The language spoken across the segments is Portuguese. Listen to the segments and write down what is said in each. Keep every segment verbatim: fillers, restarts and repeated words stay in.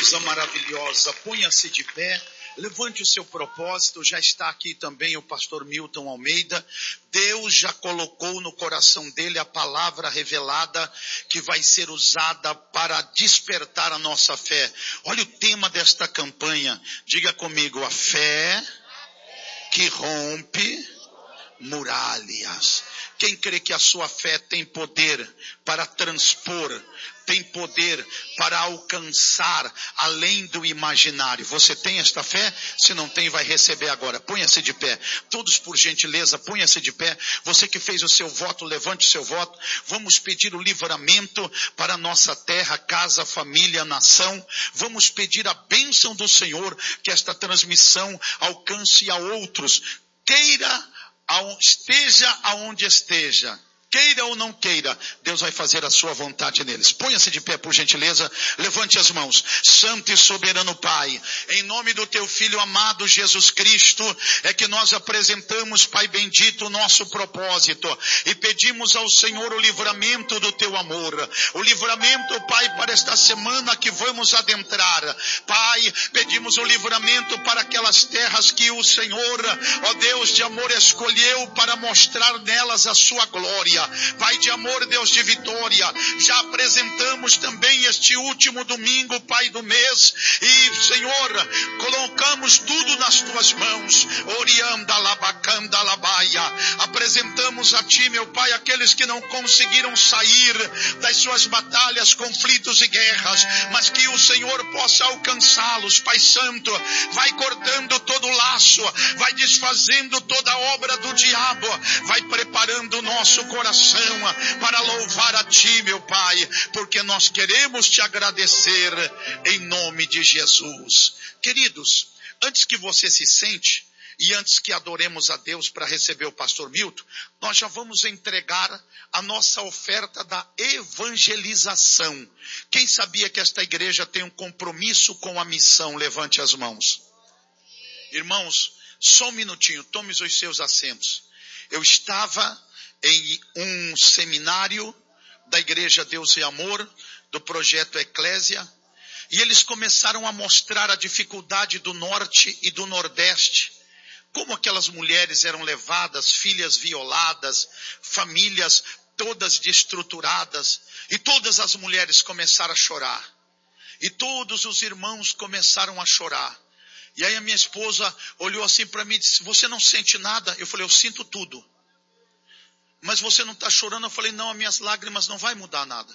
coisa maravilhosa. Ponha-se de pé, levante o seu propósito. Já está aqui também o pastor Milton Almeida. Deus já colocou no coração dele a palavra revelada que vai ser usada para despertar a nossa fé. Olha o tema desta campanha. Diga comigo: a fé que rompe muralhas. Quem crê que a sua fé tem poder para transpor, tem poder para alcançar além do imaginário? Você tem esta fé? Se não tem, vai receber agora. Ponha-se de pé. Todos, por gentileza, ponha-se de pé. Você que fez o seu voto, levante o seu voto. Vamos pedir o livramento para a nossa terra, casa, família, nação. Vamos pedir a bênção do Senhor, que esta transmissão alcance a outros. Queira, esteja aonde esteja, queira ou não queira, Deus vai fazer a sua vontade neles. Ponha-se de pé, por gentileza, levante as mãos. Santo e soberano Pai, em nome do teu Filho amado Jesus Cristo, é que nós apresentamos, Pai bendito, o nosso propósito e pedimos ao Senhor o livramento do teu amor, o livramento, Pai, para esta semana que vamos adentrar. Pai, pedimos o livramento para aquelas terras que o Senhor, ó Deus de amor, escolheu para mostrar nelas a sua glória. Pai de amor, Deus de vitória, já apresentamos também este último domingo, Pai do mês, e Senhor, colocamos tudo nas tuas mãos. Orianda labacanda labaia. Apresentamos a ti, meu Pai, aqueles que não conseguiram sair das suas batalhas, conflitos e guerras, mas que o Senhor possa alcançá-los. Pai Santo, vai cortando todo o laço, vai desfazendo toda a obra do diabo, vai preparando o nosso coração para louvar a ti, meu Pai, porque nós queremos te agradecer em nome de Jesus. Queridos, antes que você se sente e antes que adoremos a Deus para receber o pastor Milton, nós já vamos entregar a nossa oferta da evangelização. Quem sabia que esta igreja tem um compromisso com a missão? Levante as mãos. Irmãos, só um minutinho, tome os seus assentos. Eu estava em um seminário da Igreja Deus e Amor, do projeto Eclésia, e eles começaram a mostrar a dificuldade do norte e do nordeste, como aquelas mulheres eram levadas, filhas violadas, famílias todas destruturadas, e todas as mulheres começaram a chorar, e todos os irmãos começaram a chorar. E aí a minha esposa olhou assim para mim e disse: você não sente nada? Eu falei: eu sinto tudo. Mas você não está chorando? Eu falei: não, as minhas lágrimas não vai mudar nada.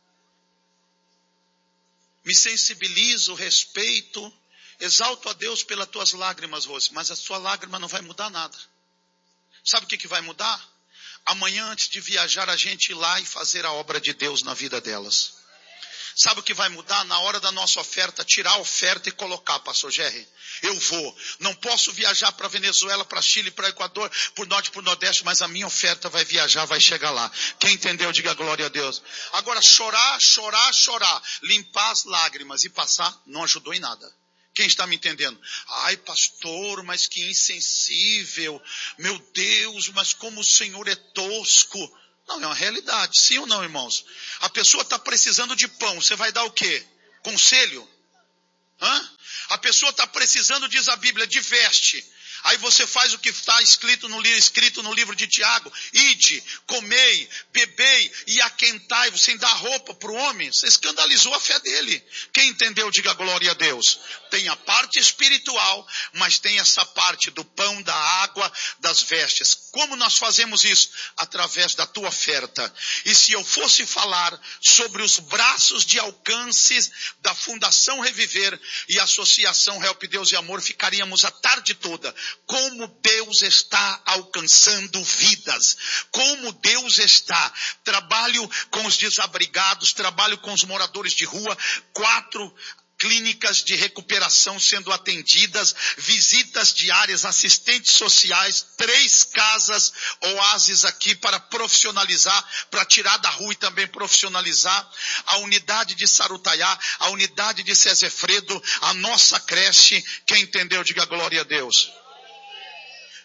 Me sensibilizo, respeito, exalto a Deus pelas tuas lágrimas, Rose, mas a sua lágrima não vai mudar nada. Sabe o que, que vai mudar? Amanhã, antes de viajar, a gente ir lá e fazer a obra de Deus na vida delas. Sabe o que vai mudar? Na hora da nossa oferta, tirar a oferta e colocar, pastor Jerry. Eu vou. Não posso viajar para Venezuela, para Chile, para Equador, por norte, por nordeste, mas a minha oferta vai viajar, vai chegar lá. Quem entendeu, diga glória a Deus. Agora, chorar, chorar, chorar, limpar as lágrimas e passar, não ajudou em nada. Quem está me entendendo? Ai, pastor, mas que insensível. Meu Deus, mas como o Senhor é tosco. Não, é uma realidade. Sim ou não, irmãos? A pessoa está precisando de pão. Você vai dar o quê? Conselho? Hã? A pessoa está precisando, diz a Bíblia, de veste. Aí você faz o que está escrito no, escrito no livro de Tiago: ide, comei, bebei e aquentai, sem dar roupa para o homem. Você escandalizou a fé dele. Quem entendeu, diga glória a Deus. Tem a parte espiritual, mas tem essa parte do pão, da água, das vestes. Como nós fazemos isso? Através da tua oferta. E se eu fosse falar sobre os braços de alcance da Fundação Reviver e Associação Help Deus e Amor, ficaríamos a tarde toda. Como Deus está alcançando vidas, como Deus está. Trabalho com os desabrigados, trabalho com os moradores de rua, quatro clínicas de recuperação sendo atendidas, visitas diárias, assistentes sociais, três casas oásis aqui para profissionalizar, para tirar da rua e também profissionalizar, a unidade de Sarutaiá, a unidade de Cesefredo, a nossa creche. Quem entendeu, diga glória a Deus.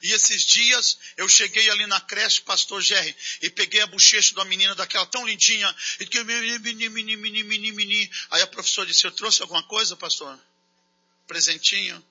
E esses dias eu cheguei ali na creche, pastor Jerry, e peguei a bochecha da menina daquela tão lindinha. E que mini, mini, mini, mini, mini, mini. Aí a professora disse, eu trouxe alguma coisa, pastor? Presentinho?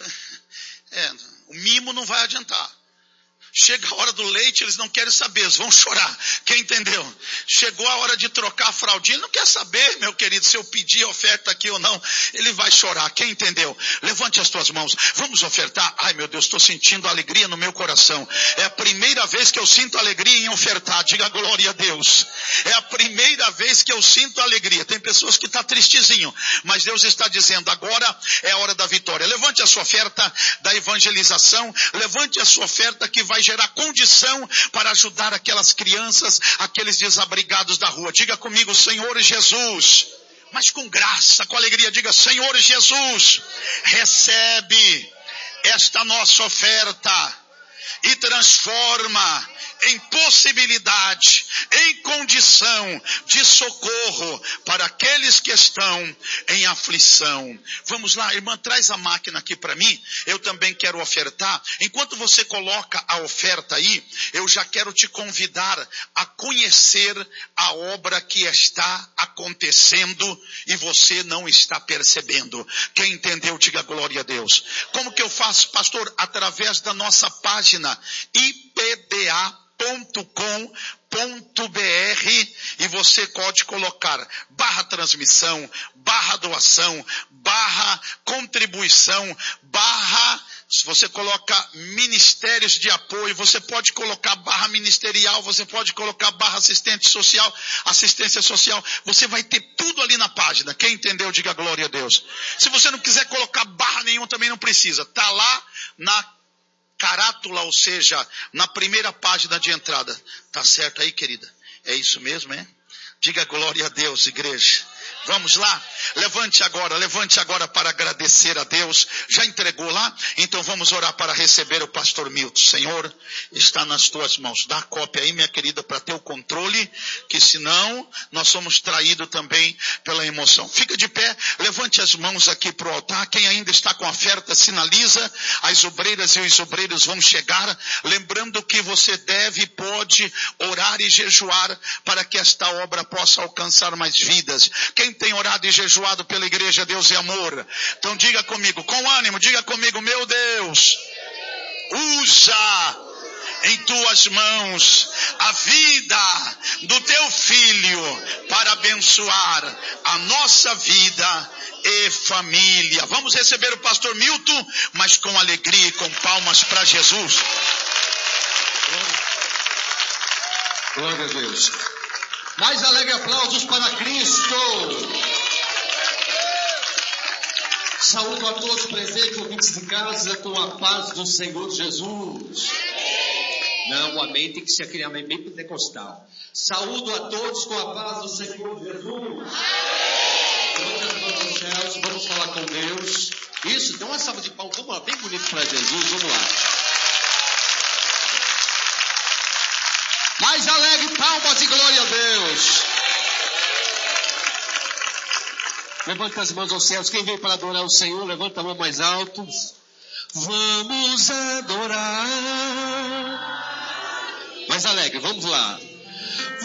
É, o mimo não vai adiantar. Chega a hora do leite, eles não querem saber, eles vão chorar. Quem entendeu? Chegou a hora de trocar a fraldinha, ele não quer saber, meu querido, se eu pedir a oferta aqui ou não. Ele vai chorar. Quem entendeu? Levante as tuas mãos. Vamos ofertar. Ai, meu Deus, estou sentindo alegria no meu coração. É a primeira vez que eu sinto alegria em ofertar. Diga glória a Deus. É a primeira vez que eu sinto alegria. Tem pessoas que estão tristezinho, mas Deus está dizendo, agora é a hora da vitória. Levante a sua oferta da evangelização. Levante a sua oferta que vai gerar condição para ajudar aquelas crianças, aqueles desabrigados da rua. Diga comigo, Senhor Jesus, mas com graça, com alegria, diga, Senhor Jesus, recebe esta nossa oferta e transforma em possibilidade, em condição de socorro para aqueles que estão em aflição. Vamos lá, irmã, traz a máquina aqui para mim, eu também quero ofertar. Enquanto você coloca a oferta aí, eu já quero te convidar a conhecer a obra que está acontecendo e você não está percebendo. Quem entendeu, diga glória a Deus. Como que eu faço, pastor? Através da nossa página I P D A ponto com ponto br e você pode colocar barra transmissão, barra doação, barra contribuição, barra, se você coloca ministérios de apoio, você pode colocar barra ministerial, você pode colocar barra assistente social, assistência social, você vai ter tudo ali na página. Quem entendeu, diga glória a Deus. Se você não quiser colocar barra nenhuma, também não precisa, tá lá na carátula, ou seja, na primeira página de entrada. Tá certo aí, querida? É isso mesmo, é? Diga glória a Deus, igreja. Vamos lá? Levante agora, levante agora para agradecer a Deus. Já entregou lá? Então vamos orar para receber o pastor Milton. Senhor, está nas tuas mãos. Dá a cópia aí, minha querida, para ter o controle, que senão nós somos traídos também pela emoção. Fica de pé, levante as mãos aqui para o altar. Quem ainda está com a oferta, sinaliza. As obreiras e os obreiros vão chegar. Lembrando que você deve e pode orar e jejuar para que esta obra possa alcançar mais vidas. Quem tem orado e jejuado pela igreja Deus e Amor? Então diga comigo, com ânimo, diga comigo, meu Deus, usa em tuas mãos a vida do teu filho para abençoar a nossa vida e família. Vamos receber o pastor Milton, mas com alegria e com palmas para Jesus. Glória a Deus. Mais alegre aplausos para Cristo. Saúdo a todos presentes, ouvintes de casa, com a paz do Senhor Jesus. Não, o amém tem que ser aquele amém bem pentecostal. Saúdo a todos com a paz do Senhor Jesus. Levante as mãos aos céus, vamos falar com Deus. Isso, dá uma salva de palmas, vamos lá, bem bonito para Jesus, vamos lá. Mais alegre, palmas e glória a Deus. Levanta as mãos aos céus. Quem veio para adorar o Senhor, levanta a mão mais alto. Vamos adorar. Mais alegre, vamos lá.